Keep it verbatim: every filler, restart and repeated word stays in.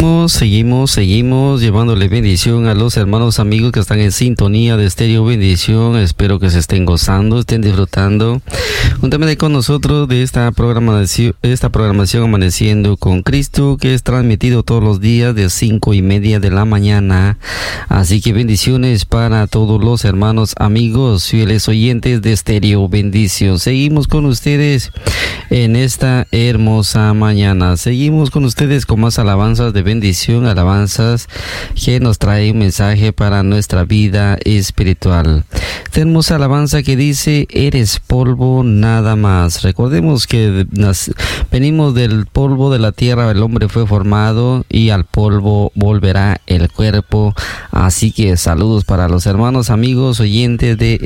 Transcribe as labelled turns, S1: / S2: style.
S1: seguimos, seguimos, seguimos llevándole bendición a los hermanos amigos que están en sintonía de Estéreo Bendición. Espero que se estén gozando, estén disfrutando juntamente con nosotros de esta programación, esta programación Amaneciendo con Cristo, que es transmitido todos los días de cinco y media de la mañana. Así que bendiciones para todos los hermanos amigos, fieles oyentes de Estéreo Bendición. Seguimos con ustedes en esta hermosa mañana. Seguimos con ustedes con más alabanzas de bendición, alabanzas que nos trae un mensaje para nuestra vida espiritual. Tenemos alabanza que dice: eres polvo nada más. Recordemos que nas, venimos del polvo de la tierra, el hombre fue formado y al polvo volverá el cuerpo. Así que saludos para los hermanos amigos oyentes de